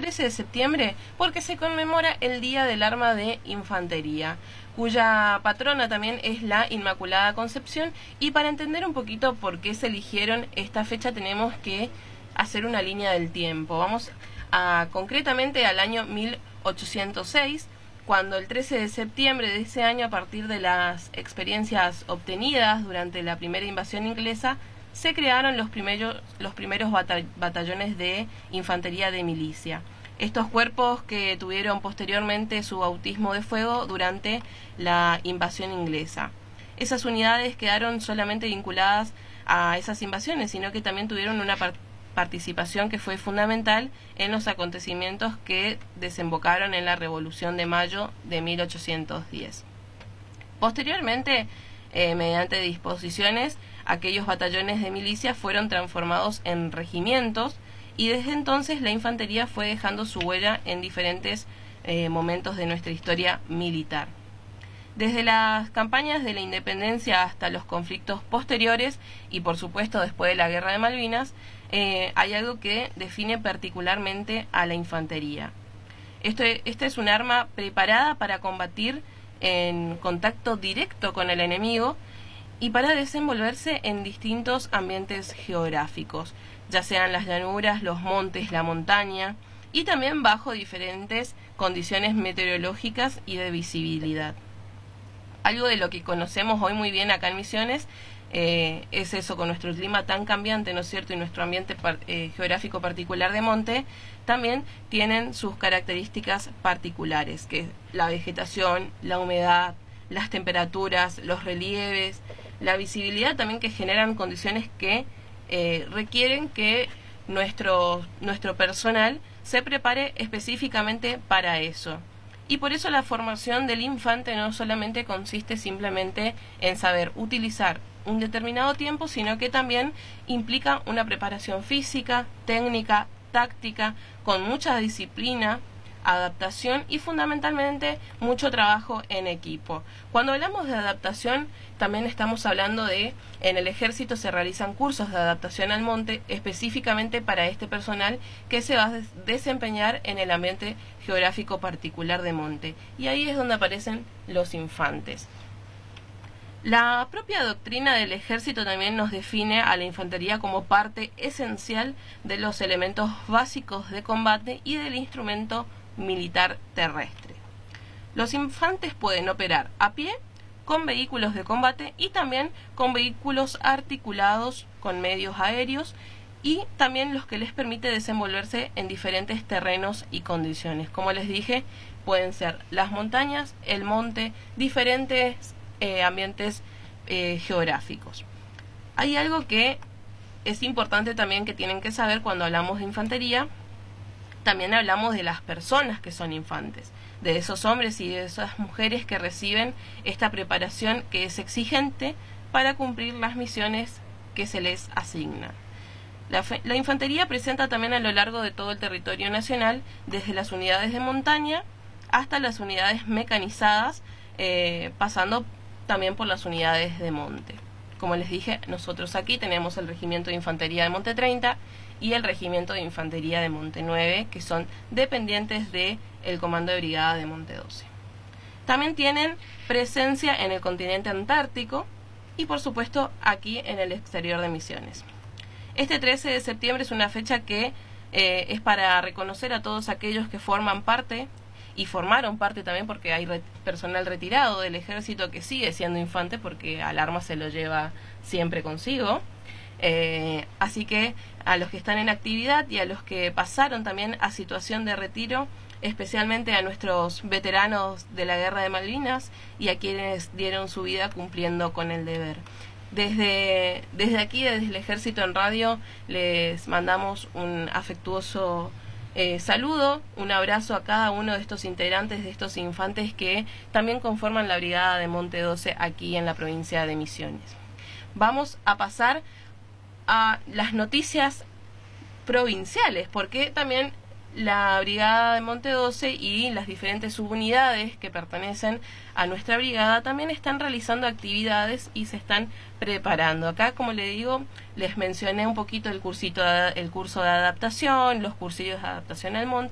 13 de septiembre porque se conmemora el Día del Arma de Infantería, cuya patrona también es la Inmaculada Concepción, y para entender un poquito por qué se eligieron esta fecha tenemos que hacer una línea del tiempo. Vamos concretamente al año 1806, cuando el 13 de septiembre de ese año, a partir de las experiencias obtenidas durante la primera invasión inglesa, se crearon los primeros batallones de infantería de milicia. Estos cuerpos que tuvieron posteriormente su bautismo de fuego durante la invasión inglesa. Esas unidades quedaron solamente vinculadas a esas invasiones, sino que también tuvieron una participación que fue fundamental en los acontecimientos que desembocaron en la Revolución de Mayo de 1810. Posteriormente, mediante disposiciones, aquellos batallones de milicia fueron transformados en regimientos, y desde entonces la infantería fue dejando su huella en diferentes momentos de nuestra historia militar. Desde las campañas de la independencia hasta los conflictos posteriores y por supuesto después de la Guerra de Malvinas, hay algo que define particularmente a la infantería. Esta es un arma preparada para combatir en contacto directo con el enemigo y para desenvolverse en distintos ambientes geográficos, ya sean las llanuras, los montes, la montaña, y también bajo diferentes condiciones meteorológicas y de visibilidad. Algo de lo que conocemos hoy muy bien acá en Misiones es eso, con nuestro clima tan cambiante, ¿no es cierto?, y nuestro ambiente geográfico particular de monte, también tienen sus características particulares, que es la vegetación, la humedad, las temperaturas, los relieves, la visibilidad también, que generan condiciones que requieren que nuestro personal se prepare específicamente para eso. Y por eso la formación del infante no solamente consiste simplemente en saber utilizar un determinado tiempo, sino que también implica una preparación física, técnica, táctica, con mucha disciplina, adaptación y fundamentalmente mucho trabajo en equipo. Cuando hablamos de adaptación, también estamos hablando de, en el ejército se realizan cursos de adaptación al monte específicamente para este personal que se va a desempeñar en el ambiente geográfico particular de monte. Y ahí es donde aparecen los infantes. La propia doctrina del ejército también nos define a la infantería como parte esencial de los elementos básicos de combate y del instrumento militar terrestre. Los infantes pueden operar a pie, con vehículos de combate y también con vehículos articulados con medios aéreos, y también los que les permite desenvolverse en diferentes terrenos y condiciones. Como les dije, pueden ser las montañas, el monte, diferentes ambientes geográficos. Hay algo que es importante también que tienen que saber cuando hablamos de infantería. También hablamos de las personas que son infantes, de esos hombres y de esas mujeres que reciben esta preparación que es exigente para cumplir las misiones que se les asignan. La infantería presenta también a lo largo de todo el territorio nacional, desde las unidades de montaña hasta las unidades mecanizadas, pasando también por las unidades de monte. Como les dije, nosotros aquí tenemos el Regimiento de Infantería de Monte 30 y el Regimiento de Infantería de Monte 9, que son dependientes del Comando de Brigada de Monte 12. También tienen presencia en el continente antártico y, por supuesto, aquí en el exterior de Misiones. Este 13 de septiembre es una fecha que es para reconocer a todos aquellos que forman parte y formaron parte también, porque hay personal retirado del ejército que sigue siendo infante porque al arma se lo lleva siempre consigo. Así que a los que están en actividad y a los que pasaron también a situación de retiro, especialmente a nuestros veteranos de la Guerra de Malvinas y a quienes dieron su vida cumpliendo con el deber. Desde aquí, desde el Ejército en Radio, les mandamos un afectuoso saludo, un abrazo a cada uno de estos integrantes, de estos infantes que también conforman la Brigada de Monte 12 aquí en la provincia de Misiones. Vamos a pasar a las noticias provinciales, porque también la Brigada de Monte 12 y las diferentes subunidades que pertenecen a nuestra brigada también están realizando actividades y se están preparando. Acá, como le digo, les mencioné un poquito el curso de adaptación, los cursillos de adaptación al monte,